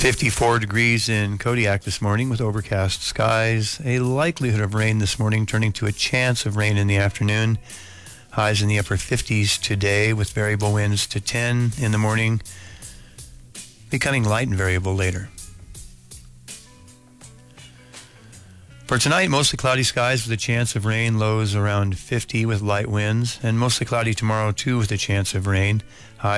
54 degrees in Kodiak this morning with overcast skies. A likelihood of rain this morning turning to a chance of rain in the afternoon. Highs in the upper 50s today with variable winds to 10 in the morning. Becoming light and variable later. For tonight, mostly cloudy skies with a chance of rain, lows around 50 with light winds, and mostly cloudy tomorrow too with a chance of rain.